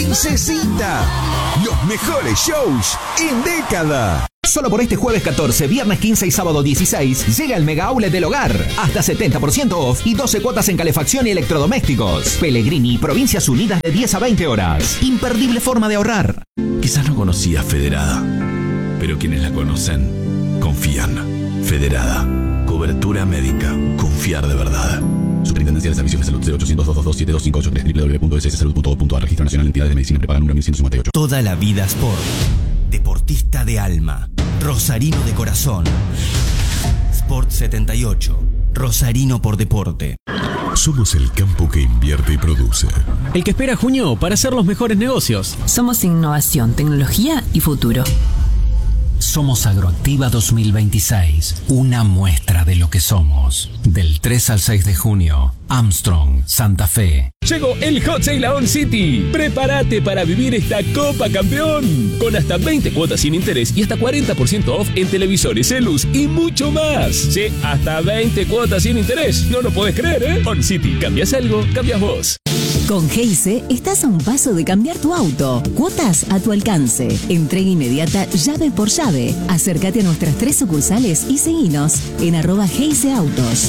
Princesita. Los mejores shows en década. Solo por este jueves 14, viernes 15 y sábado 16 llega el Mega Outlet del Hogar. Hasta 70% off y 12 cuotas en calefacción y electrodomésticos. Pellegrini, Provincias Unidas, de 10 a 20 horas. Imperdible forma de ahorrar. Quizás no conocías Federada, pero quienes la conocen confían. Federada. Cobertura médica. Confiar de verdad. Superintendencia de Servicios de Salud 0800-222-72583 www.sssalud.gov.ar. Registro Nacional de Entidades de Medicina Prepaga número 1158. Toda la vida Sport. Deportista de alma. Rosarino de corazón. Sport 78. Rosarino por deporte. Somos el campo que invierte y produce. El que espera junio para hacer los mejores negocios. Somos innovación, tecnología y futuro. Somos Agroactiva 2026, una muestra de lo que somos. Del 3 al 6 de junio, Armstrong, Santa Fe. Llegó el Hot Sale a On City. Prepárate para vivir esta Copa Campeón. Con hasta 20 cuotas sin interés y hasta 40% off en televisores, celus y mucho más. Sí, hasta 20 cuotas sin interés. No lo podés creer, ¿eh? On City, cambias algo, cambias vos. Con Geise estás a un paso de cambiar tu auto. Cuotas a tu alcance. Entrega inmediata llave por llave. Acércate a nuestras 3 sucursales y seguinos en @GeiseAutos.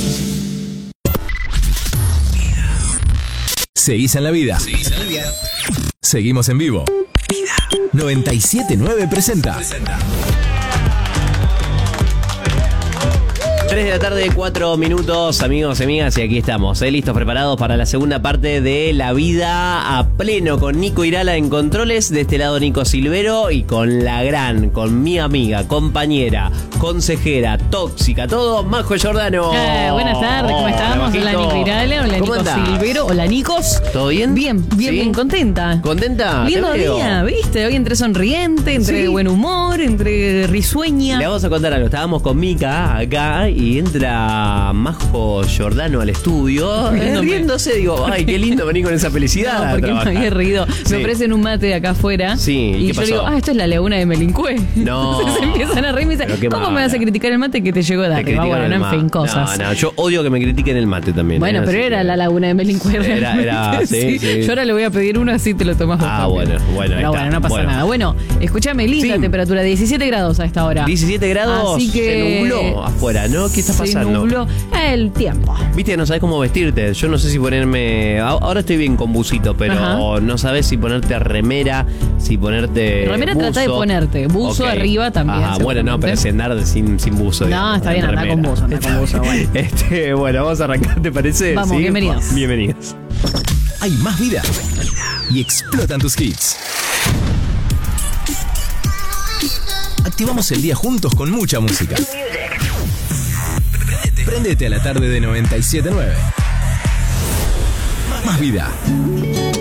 Seguís en la vida. Seguimos en vivo. 97.9 presenta. 3 de la tarde, 4 minutos, amigos y amigas, y aquí estamos, listos, preparados para la segunda parte de La Vida a Pleno, con Nico Irala en controles, de este lado Nico Silvero, y con mi amiga, compañera, consejera, tóxica, todo, Majo Giordano. Buenas tardes, ¿cómo estamos? Hola Nico Irala, hola Nico Silvero, hola Nikos. ¿Todo bien? Bien, ¿Sí? Contenta. ¿Contenta? Lindo día, ¿viste? Hoy entré sonriente, entré de buen humor, entré risueña. Le vamos a contar algo, estábamos con Mica acá, y entra Majo Giordano al estudio, riéndose, digo, ay, qué lindo venir con esa felicidad. No, porque me había reído. Sí. Me ofrecen un mate de acá afuera. Sí, y ¿qué yo pasó? digo, esto es la laguna de Melincue. No. Entonces empiezan a reír y me dicen, ¿cómo me vas a criticar el mate que te llegó de acá? Bueno, en fin, cosas. No, yo odio que me critiquen el mate también. Bueno, pero era la laguna de Melincue. Era, sí. Yo ahora le voy a pedir uno, así te lo tomas vos. Bueno, pero bueno, no pasa nada. Bueno, escúchame, linda temperatura, 17 grados a esta hora. 17 grados, así que se nubló afuera, ¿no? ¿Qué está pasando? Se nubló el tiempo. Viste que no sabes cómo vestirte. Yo no sé si ponerme... Ahora estoy bien con busito, pero no sabes si ponerte remera, si ponerte remera buzo. Trata de ponerte. Buzo arriba también. Bueno, no, pero si andar sin buzo. No, está bien, andar con buzo. Bueno. Bueno, vamos a arrancar, ¿te parece? Vamos, ¿sí? Bienvenidos. Bienvenidos. Hay más vida y explotan tus hits. Activamos el día juntos con mucha música. Préndete a la tarde de 97.9. Más vida.